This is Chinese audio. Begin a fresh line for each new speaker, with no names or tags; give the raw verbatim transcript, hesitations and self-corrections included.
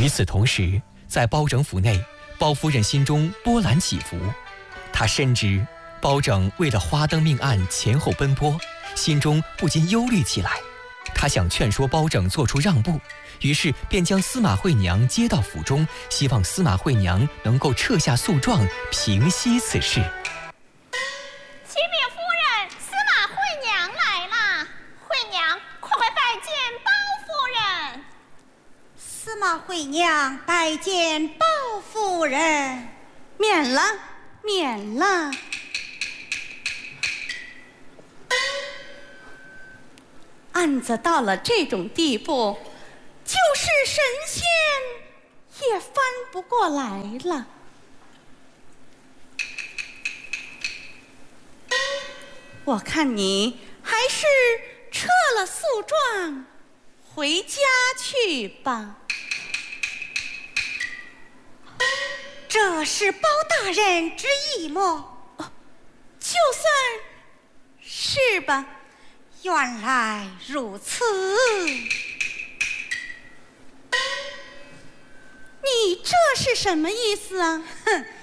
与此同时，在包拯府内，包夫人心中波澜起伏。她深知包拯为了花灯命案前后奔波，心中不禁忧虑起来。她想劝说包拯做出让步，于是便将司马惠娘接到府中，希望司马惠娘能够撤下诉状，平息此事。
启禀夫人，司马惠娘来了。惠娘，快快拜见包夫人。
司马惠娘拜见包夫人。
免了，免了。案子到了这种地步，就是神仙也翻不过来了。我看你还是撤了诉状，回家去吧。
这是包大人之意么？
哦，就算是吧。
原来如此。
你这是什么意思啊？
哼，